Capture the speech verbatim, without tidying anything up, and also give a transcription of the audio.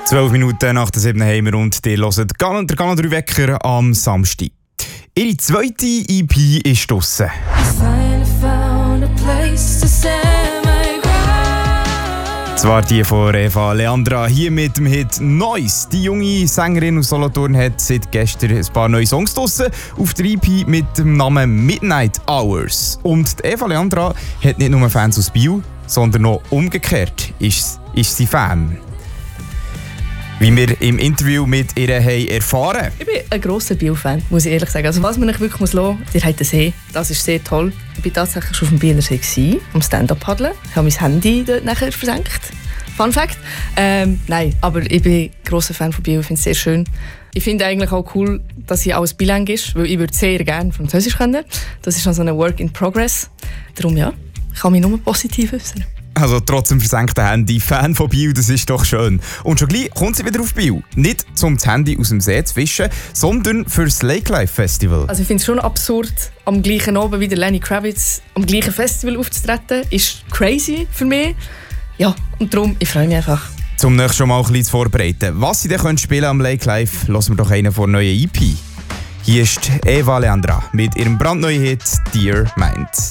Zwölf Minuten nach der sieben haben wir und ihr hört Ghana, der Ghana drei Wecker am Samstag. Ihre zweite E P ist draussen. Zwar die von Eva Leandra, hier mit dem Hit «Noise». Die junge Sängerin aus Solothurn hat seit gestern ein paar neue Songs draussen auf der E P mit dem Namen «Midnight Hours». Und die Eva Leandra hat nicht nur Fans aus Biel, sondern auch umgekehrt ist, ist sie Fan. Wie wir im Interview mit ihr haben erfahren. Ich bin ein grosser Biel-Fan, muss ich ehrlich sagen. Also was man euch wirklich lassen muss, ihr habt den See, das ist sehr toll. Ich war tatsächlich schon auf dem Bieler See gewesen, am Stand-Up-Paddeln. Ich habe mein Handy dort nachher versenkt. Fun Fact. Ähm, nein, aber ich bin ein grosser Fan von Biel, ich finde es sehr schön. Ich finde eigentlich auch cool, dass hier alles bilang ist, weil ich würde sehr gerne Französisch können. Das ist also ein Work in Progress. Darum ja, ich kann mich nur positiv äußern. Also trotz dem versenkten Handy, Fan von Biel, das ist doch schön. Und schon gleich kommt sie wieder auf Biel. Nicht um das Handy aus dem See zu fischen, sondern für das Lake Life Festival. Also ich finde es schon absurd, am gleichen Abend wie der Lenny Kravitz am gleichen Festival aufzutreten. Ist crazy für mich. Ja, und darum, ich freue mich einfach. Zum nächsten schon mal ein bisschen zu vorbereiten. Was sie dann spielen am Lake Life, hören wir doch einen von der neuen E P. Hier ist Eva Leandra mit ihrem brandneuen Hit «Dear Mind».